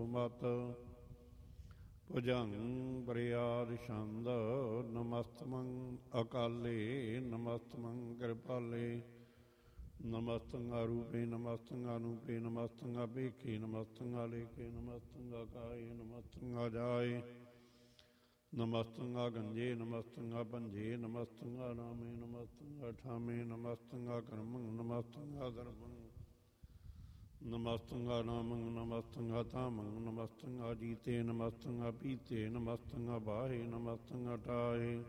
ਮਤ ਭੁਜੰਗ ਬਰਿਆਦ ਛੰਦ ਨਮਸਤਮੰ ਅਕਾਲੇ ਨਮਸਤਮੰ ਕਿਰਪਾਲੇ ਨਮਸਤੰ ਆਰੂਪੇ ਨਮਸਤੰ ਅਨੂਪੇ ਨਮਸਤੰ ਅਭੇਖੇ ਨਮਸਤੰ ਆਲੇਖੇ ਨਮਸਤੰ ਆਕਾਏ ਨਮਸਤੰ ਆਜਾਏ ਨਮਸਤੰ ਆਗੰਜੇ ਨਮਸਤੰ ਆਭੰਜੇ ਨਮਸਤੰ ਆਨਾਮੇ ਨਮਸਤੰ ਆਠਾਮੇ ਨਮਸਤੰ ਆਕਰਮੰ ਨਮਸਤੰ ਆਦਰਮੰ ਨਮਸਤੰ ਆਨਾਮੰ ਨਮਸਤੰ ਆਤਾਮੰ ਨਮਸਤੰ ਆਜੀਤੇ ਨਮਸਤੰ ਆਪੀਤੇ ਨਮਸਤੰ ਆਬਾਹੇ ਨਮਸਤੰ ਆਟਾਏ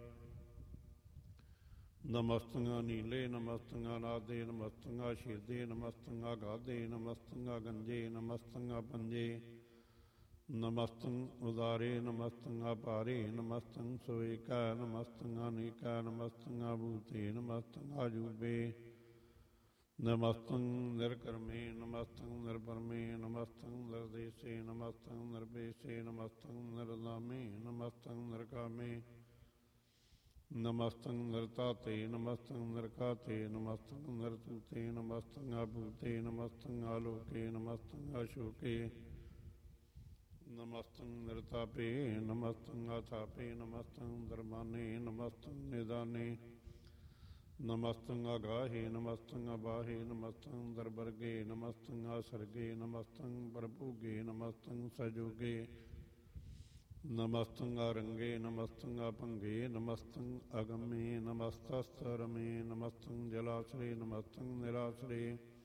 ਨਮਸਤੰ ਆਨੀਲੇ ਨਮਸਤੰ ਆਨਾਦੇ ਨਮਸਤੰ ਆਸ਼ੇਦੇ ਨਮਸਤੰ ਆਗਾਦੇ ਨਮਸਤੰ ਆਗੰਜੇ ਨਮਸਤੰ ਆਪੰਜੇ ਨਮਸਤੰ ਉਦਾਰੇ ਨਮਸਤੰ ਆਪਾਰੇ ਨਮਸਤੰ ਸੋਏਕਾ ਨਮਸਤੰ ਅਨੇਕਾ ਨਮਸਤੰ ਆਭੂਤੇ ਨਮਸਤੰ ਆਜੂਬੇ ਨਮਸਤੰ ਨਿਰਕਰਮੇ ਨਮਸਤੰ ਨਿਰਪਰਮੇ ਨਮਸਤੰ ਨਿਰਦੇਸ਼ੇ ਨਮਸਤੰ ਨਿਰਭੇਸ਼ੇ ਨਮਸਤੰ ਨਿਰਦਾਮੇ ਨਮਸਤੰ ਨਿਰਕਾਮੇ ਨਮਸਤੰ ਨਿਰਤਾਤੇ ਨਮਸਤੰ ਨਿਰਕਾਤੇ ਨਮਸਤੰ ਨਿਰਤੂਤੇ ਨਮਸਤੰ ਆਭੂਤੇ ਨਮਸਤੰ ਆਲੋਕੇ ਨਮਸਤੰ ਆਸ਼ੋਕੇ ਨਮਸਤੰ ਨਿਰਤਾਪੇ ਨਮਸਤੰ ਆਥਾਪੇ ਨਮਸਤੰ ਦਰਮਾਨੇ ਨਮਸਤੰ ਨਿਦਾਨੇ ਨਮਸਤੰ ਆਗਾਹੇ ਨਮਸਤੰ ਆਬਾਹੇ ਨਮਸਤੰ ਦਰਬਰਗੇ ਨਮਸਤੰ ਆਸਰਗੇ ਨਮਸਤੰ ਪਰਭੂਗੇ ਨਮਸਤੰ ਸਜੋਗੇ ਨਮਸਤੰ ਆਰੰਗੇ ਨਮਸਤੰ ਆਪੰਗੇ ਨਮਸਤੰ ਅਗਮੇ ਨਮਸਤਸਤਰਮੇ ਨਮਸਤੰ ਜਲਾਸਰੇ ਨਮਸਤੰ ਨਿਰਾਸਰੇ